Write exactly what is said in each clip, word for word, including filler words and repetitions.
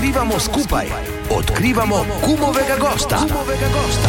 Odkrivamo skupaj. Odkrivamo Kumovega gosta. Kumovega gosta.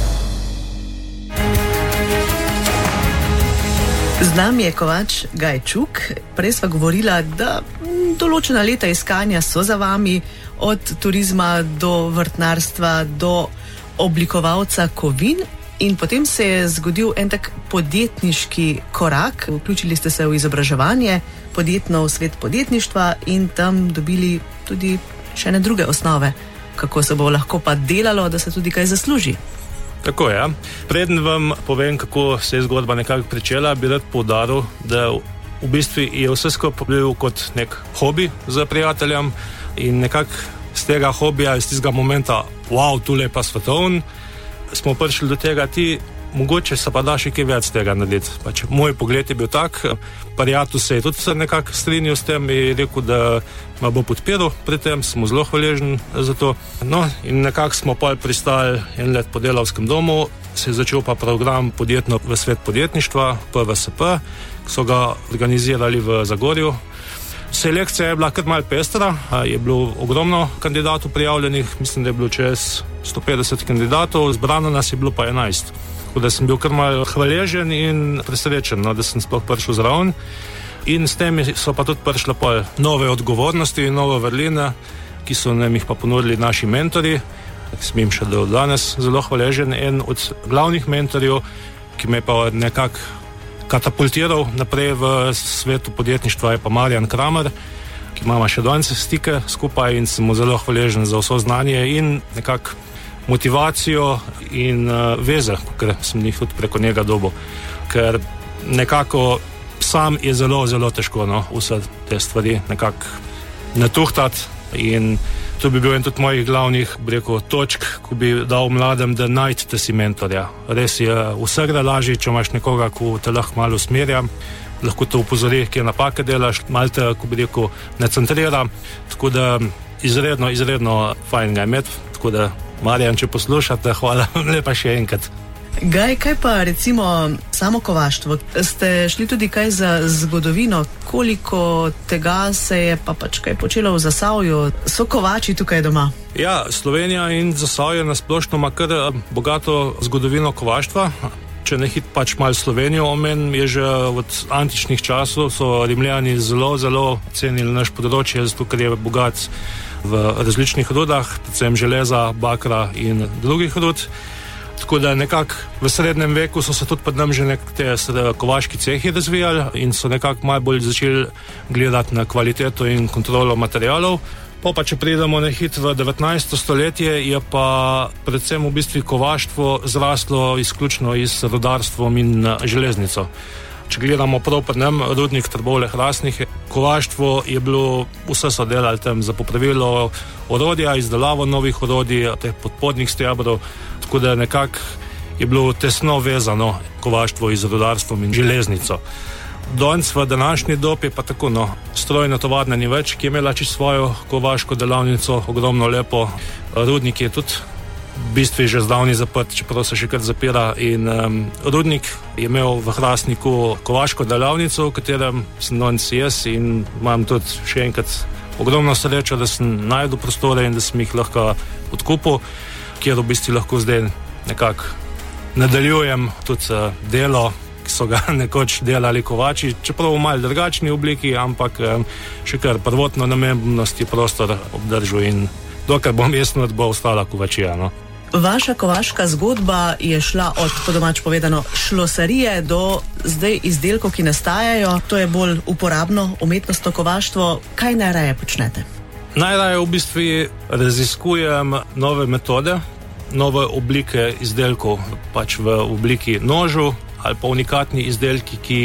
Z nami je kovač Gaj Čuk. Prej sva govorila, da določena leta iskanja so za vami, od turizma do vrtnarstva, do oblikovalca kovin, in potem se je zgodil en tak podjetniški korak. Vključili ste se v izobraževanje, podjetno v svet podjetništva in tam dobili tudi še ne druge osnove, kako se bo lahko pa delalo, da se tudi kaj zasluži. Tako je. Preden vam povem, kako se je zgodba nekako pričela, bi rad poudaril, da v bistvu je vse skupaj bil kot nek hobi za prijateljem in nekako z tega hobija, iz tistega momenta, wow, tule pa svetovn, smo prišli do tega, ti mogoče se pa da še kaj več tega narediti. Pač moj pogled je bil tak, prijatelj se je tudi nekako strinjal s tem in rekel, da me bo podpiral pri tem, sem mu zelo hvaležen za to. No, in nekako smo pa pristali en let po delavskem domu, se je začel pa program Podjetno v svet podjetništva, P V S P, ki so ga organizirali v Zagorju. Selekcija je bila kar malo pestra, je bilo ogromno kandidatov prijavljenih, mislim, da je bilo čez sto petdeset kandidatov, zbrano nas je bilo pa enajst. Tako da sem bil kar malo hvaležen in presrečen, no, da sem sploh prišel zraven. In s tem so pa tudi prišle pa nove odgovornosti in nove vrline, ki so nam jih pa ponudili naši mentori. Sem jim še do danes zelo hvaležen. En od glavnih mentorjev, ki me pa nekako katapultiral naprej v svetu podjetništva, je pa Marjan Kramer, ki imamo še danes stike skupaj in sem mu zelo hvaležen za vso znanje in nekako motivacijo in uh, veze, ker sem jih tudi preko njega dobil. Ker nekako sam je zelo, zelo težko, no, vse te stvari nekako natuhtati in to bi bil en tudi mojih glavnih, bi rekel, točk, ko bi dal mladem, da najdete si mentorja. Res je vsega lažje, če imaš nekoga, ko te lahko malo usmerja, lahko te upozori, kje napake delaš, malo te, ko bi rekel, ne centrira, tako da izredno, izredno fajn ga imeti, tako da Marjan, če poslušate, hvala lepa še enkrat. Gaj, kaj pa recimo samo kovaštvo? Ste šli tudi kaj za zgodovino? Koliko tega se je pa pač kaj počelo v Zasavju? So kovači tukaj doma? Ja, Slovenija in Zasavje nasplošno ima kar bogato zgodovino kovaštva. Če ne hit pač malo Slovenijo omen, je že od antičnih časov so Rimljani zelo, zelo cenili naš področje, zato ker je bogat v različnih rudah, predvsem železa, bakra in drugih rud. Tako da nekako v srednjem veku so se tudi pred nam že nekaj kovaški cehi razvijali in so nekako malo bolj začeli gledati na kvaliteto in kontrolo materialov. Pa pa če pridemo nehit v devetnajsto stoletje, je pa predvsem v bistvu kovaštvo zraslo izključno iz rudarstvom in železnico. Če gledamo prav pred nam, rudnik Trbovlje-Hrastnik, kovaštvo je bilo, vse so delali tam za popravilo orodja, izdelavo novih orodij, teh podpornih stebrov, tako da nekako je bilo tesno vezano kovaštvo z rudarstvom in železnico. Danes v današnji dobi je pa tako, no, strojna tovarna ni več, ki je imela čisto svojo kovaško delavnico, ogromno lepo, rudnik je tudi v bistvu že zdavni zaprt, čeprav se še kar zapira in um, rudnik je imel v Hrastniku kovaško delavnico, v katerem sem danes jaz in imam tudi še enkrat ogromno srečo, da sem najdel prostore in da sem jih lahko odkupil, kjer v bistvu lahko zdaj nekako nadaljujem tudi uh, delo, ki so ga nekoč delali kovači, čeprav v malo drugačni obliki, ampak um, še kar prvotno namembnost je prostor obdržal in dokaj bom jaz not bo ostala kovačija, no. Vaša kovaška zgodba je šla od, po domač povedano, šlosarije do zdaj izdelkov, ki nastajajo. To je bolj uporabno, umetnostno kovaštvo. Kaj najraje počnete? Najraje v bistvu raziskujem nove metode, nove oblike izdelkov, pač v obliki nožu ali pa unikatni izdelki, ki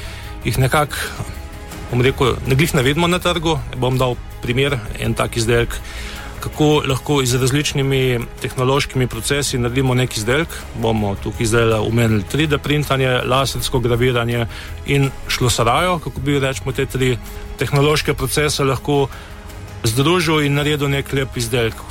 jih nekako, bom rekel, ne glih ne vidimo na trgu. Bom dal primer, en tak izdelek, kako lahko z različnimi tehnološkimi procesi naredimo nek izdelek. Bomo tukaj zdaj omenili tri D printanje, lasersko graviranje in šlosarajo, kako bi rečemo te tri tehnološke procese lahko združil in naredil nek lep izdelek.